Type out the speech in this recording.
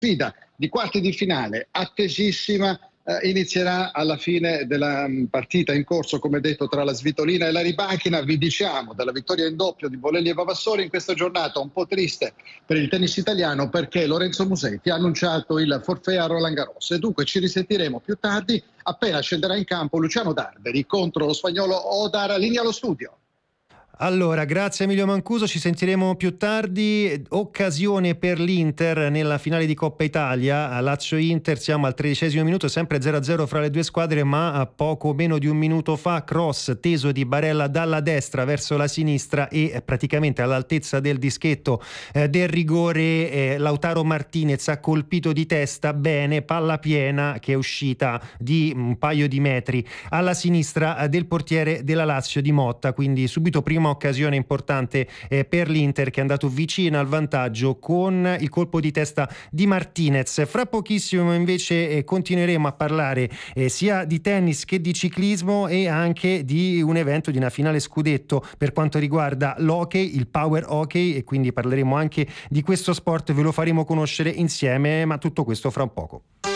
sfida di quarti di finale attesissima inizierà alla fine della partita in corso, come detto, tra la Svitolina e la Rybakina. Vi diciamo della vittoria in doppio di Bolelli e Vavassori in questa giornata un po' triste per il tennis italiano, perché Lorenzo Musetti ha annunciato il forfait a Roland Garros, e dunque ci risentiremo più tardi appena scenderà in campo Luciano Darberi contro lo spagnolo Odar. Linea allo studio. Allora, grazie Emilio Mancuso, ci sentiremo più tardi. Occasione per l'Inter nella finale di Coppa Italia, Lazio-Inter, siamo al 13° minuto, sempre 0-0 fra le due squadre, ma poco meno di un minuto fa cross teso di Barella dalla destra verso la sinistra e praticamente all'altezza del dischetto del rigore Lautaro Martinez ha colpito di testa bene, palla piena che è uscita di un paio di metri alla sinistra del portiere della Lazio Di Motta, quindi subito prima occasione importante per l'Inter, che è andato vicino al vantaggio con il colpo di testa di Martinez. Fra pochissimo invece continueremo a parlare sia di tennis che di ciclismo e anche di un evento, di una finale scudetto per quanto riguarda l'hockey, il power hockey, e quindi parleremo anche di questo sport, ve lo faremo conoscere insieme, ma tutto questo fra un poco.